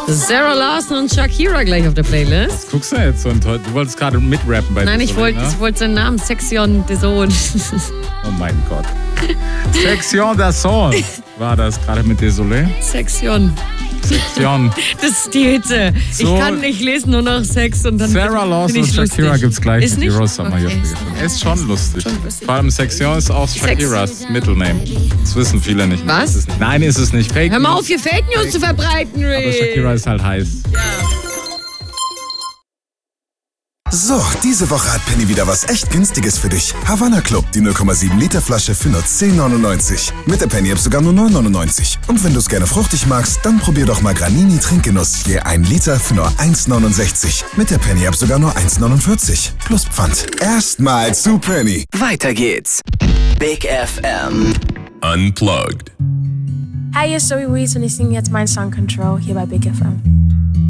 Sarah Larson und Shakira gleich auf der Playlist. Was guckst du jetzt? Und du wolltest gerade mitrappen bei Nein, ich wollte seinen Namen Sexion Deson. Oh mein Gott. Sexion Deson war das gerade mit Désolé? Sexion. Das ist die Hitze. So. Ich kann nicht lesen, nur noch Sex und dann. Sarah Lawson und Shakira lustig. gibt's gleich. Ist Die nicht? Rose Summer Okay. Ist schon lustig. Schon lustig. Vor allem Sexion ist auch Shakiras Middle Name. Das wissen viele nicht. Was? Ist nicht. Nein, ist es nicht. Fake Hör mal News. auf, hier Fake News zu verbreiten, Ray. Aber Shakira ist halt heiß. So, diese Woche hat Penny wieder was echt Günstiges für dich. Havanna Club, die 0,7 Liter Flasche für nur 10,99. Mit der Penny-App sogar nur 9,99. Und wenn du es gerne fruchtig magst, dann probier doch mal Granini Trinkgenuss. Je 1 Liter für nur 1,69. Mit der Penny-App sogar nur 1,49. Plus Pfand. Erstmal zu Penny. Weiter geht's. Big FM. Unplugged. Hi, hier ist Zoe Wees und ich singe jetzt meinen Song Control hier bei Big FM.